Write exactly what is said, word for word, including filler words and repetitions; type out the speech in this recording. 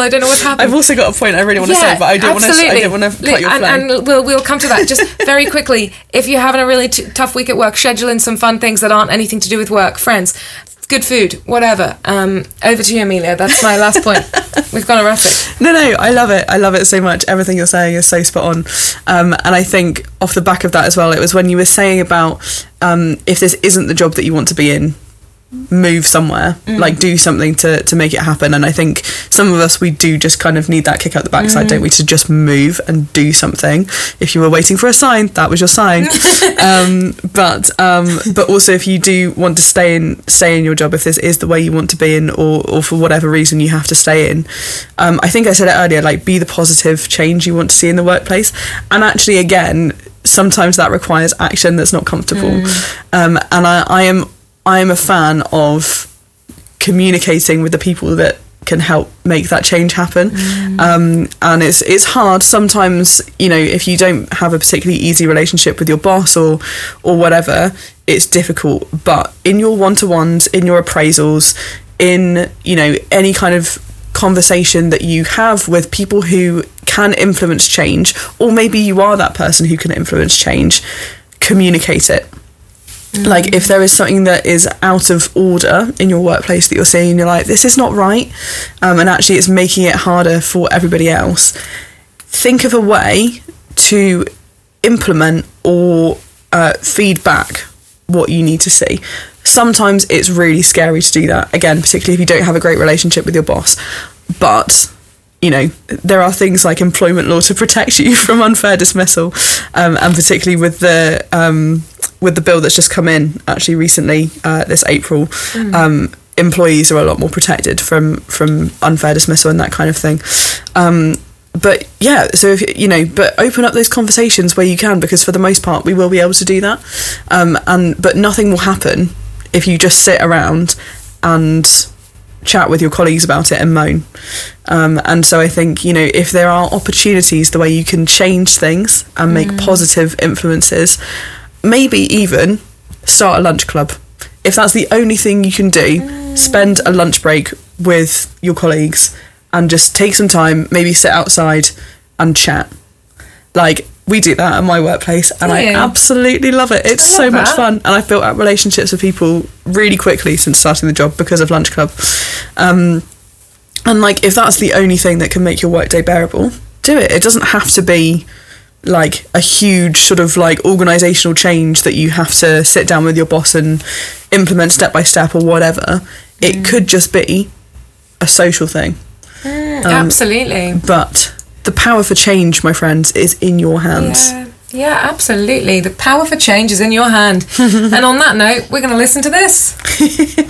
I don't know what's happened. I've also got a point I really want to Yeah, say, but I don't want to. I don't want to cut your flow. And, and we'll we'll come to that just very quickly. If you're having a really t- tough week at work, schedule in some fun things that aren't anything to do with work, friends, good food, whatever. Um, over to you, Amelia. That's my last point. We've got to wrap it. No, no, I love it. I love it so much. Everything you're saying is so spot on. Um, and I think off the back of that as well, it was when you were saying about um, if this isn't the job that you want to be in, move somewhere, mm. like do something to, to make it happen. And I think some of us, we do just kind of need that kick up the backside, mm. don't we, to just move and do something. If you were waiting for a sign, that was your sign. um, but um, but also if you do want to stay in stay in your job, if this is the way you want to be in, or, or for whatever reason you have to stay in, um, I think I said it earlier, like be the positive change you want to see in the workplace. And actually, again, sometimes that requires action that's not comfortable. Mm. Um, and I, I am I am a fan of communicating with the people that can help make that change happen. Mm. Um, and it's it's hard sometimes, you know, if you don't have a particularly easy relationship with your boss or or whatever, it's difficult. But in your one-to-ones, in your appraisals, in, you know, any kind of conversation that you have with people who can influence change, or maybe you are that person who can influence change, communicate it. Mm. Like if there is something that is out of order in your workplace that you're seeing and you're like, this is not right, um, and actually it's making it harder for everybody else, think of a way to implement or uh, feed back what you need to see. Sometimes it's really scary to do that, again, particularly if you don't have a great relationship with your boss. But, you know, there are things like employment law to protect you from unfair dismissal, um, and particularly with the um, with the bill that's just come in actually recently, uh, this April, mm. um, employees are a lot more protected from from unfair dismissal and that kind of thing. Um, but yeah, so if you know, but open up those conversations where you can, because for the most part we will be able to do that. Um, and but nothing will happen if you just sit around and chat with your colleagues about it and moan. Um, and so I think, you know, if there are opportunities the way you can change things and make mm. positive influences, maybe even start a lunch club. If that's the only thing you can do, mm. spend a lunch break with your colleagues and just take some time, maybe sit outside and chat. Like, we do that at my workplace and I absolutely love it. It's so much fun, and I've built up relationships with people really quickly since starting the job because of Lunch Club. Um, and like, if that's the only thing that can make your workday bearable, do it. It doesn't have to be like a huge sort of like organisational change that you have to sit down with your boss and implement step by step or whatever. It mm. could just be a social thing. Mm, um, absolutely. But the power for change, my friends, is in your hands. Yeah, yeah, absolutely. The power for change is in your hand. And on that note, we're going to listen to this.